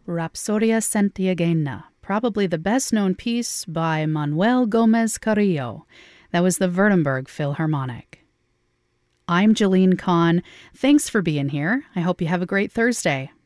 Rapsodia Santiagueña, probably the best-known piece by Manuel Gomez Carrillo. That was the Württemberg Philharmonic. I'm Jeline Kahn. Thanks for being here. I hope you have a great Thursday.